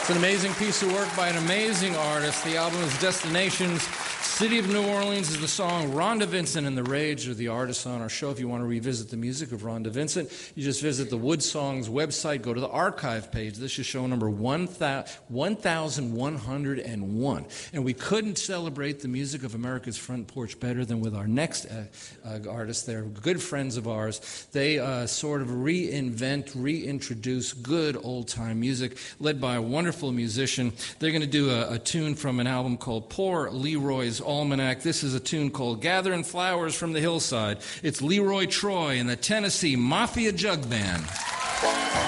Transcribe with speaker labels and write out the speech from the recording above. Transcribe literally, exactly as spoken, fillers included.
Speaker 1: It's an amazing piece of work by an amazing artist. The album is Destinations. City of New Orleans is the song. Rhonda Vincent and The Rage are the artists on our show. If you want to revisit the music of Rhonda Vincent, you just visit the Wood Songs website, go to the archive page. This is show number one thousand one hundred one. And we couldn't celebrate the music of America's Front Porch better than with our next uh, uh, artist. They're good friends of ours. They uh, sort of reinvent, reintroduce good old-time music, led by a wonderful musician. They're going to do a, a tune from an album called Poor Leroy's Almanac. This is a tune called Gathering Flowers from the Hillside. It's Leroy Troy and the Tennessee Mafia Jug Band.